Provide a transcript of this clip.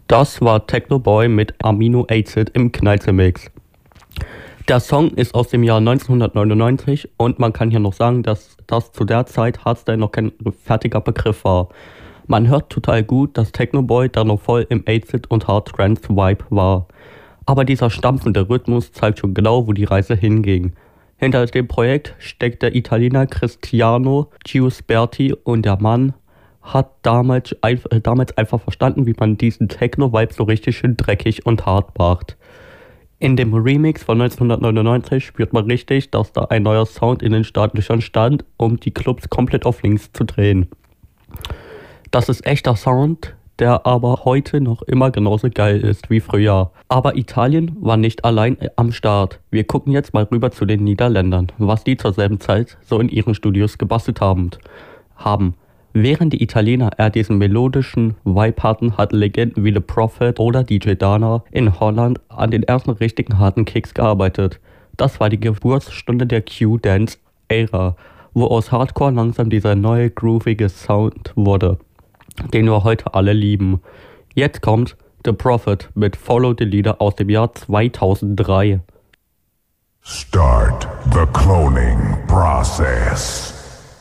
Das war Techno Boy mit Amino Acid im Kneize-Mix. Der Song ist aus dem Jahr 1999 und man kann hier noch sagen, dass das zu der Zeit Hardstyle noch kein fertiger Begriff war. Man hört total gut, dass Techno Boy da noch voll im Acid und Hard Trance Vibe war. Aber dieser stampfende Rhythmus zeigt schon genau, wo die Reise hinging. Hinter dem Projekt steckt der Italiener Cristiano Giusberti und der Mann hat damals einfach verstanden, wie man diesen Techno-Vibe so richtig schön dreckig und hart macht. In dem Remix von 1999 spürt man richtig, dass da ein neuer Sound in den Startlöchern stand, um die Clubs komplett auf links zu drehen. Das ist echter Sound, der aber heute noch immer genauso geil ist wie früher. Aber Italien war nicht allein am Start. Wir gucken jetzt mal rüber zu den Niederländern, was die zur selben Zeit so in ihren Studios gebastelt haben. Während die Italiener eher diesen melodischen Vibe hatten, hat Legenden wie The Prophet oder DJ Dana in Holland an den ersten richtigen harten Kicks gearbeitet. Das war die Geburtsstunde der Q-Dance-Ära, wo aus Hardcore langsam dieser neue groovige Sound wurde, den wir heute alle lieben. Jetzt kommt The Prophet mit Follow the Leader aus dem Jahr 2003. Start the cloning process.